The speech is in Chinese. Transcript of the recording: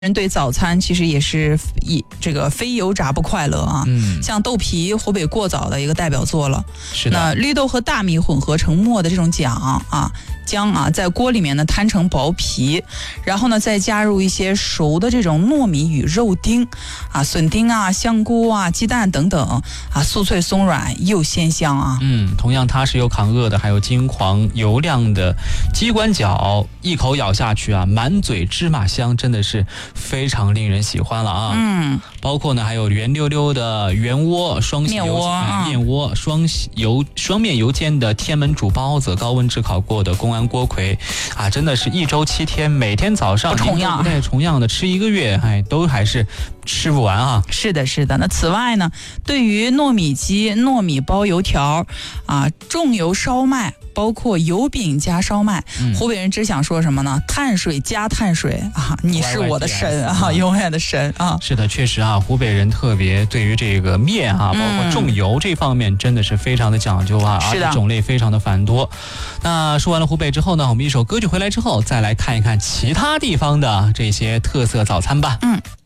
人对早餐其实也是这个非油炸不快乐啊。像豆皮，湖北过早的一个代表作了。 是的。 那绿豆和大米混合成沫的这种浆啊，在锅里面呢摊成薄皮，然后呢再加入一些熟的这种糯米与肉丁啊、笋丁啊、香菇啊、鸡蛋等等啊，酥脆松软又鲜香啊。 同样它是有抗饿的，还有金黄油亮的鸡冠饺，一口咬下去啊，满嘴芝麻香，真的是非常令人喜欢了啊。包括呢还有圆溜溜的圆窝、面窝、双面油煎的天门煮包子，高温炙烤过的公安锅盔啊，真的是1周7天，每天早上不重样的吃1个月，都还是吃不完啊。 是的，是的。那此外呢，对于糯米鸡、糯米包油条啊、重油烧麦，包括油饼加烧麦，湖北人只想说什么呢？碳水加碳水啊！你是我的神啊，永远的神啊！ 是的，确实啊，湖北人特别对于这个面啊，包括重油这方面真的是非常的讲究啊，而且种类非常的繁多。那说完了湖北之后呢，我们一首歌曲回来之后，再来看一看其他地方的这些特色早餐吧。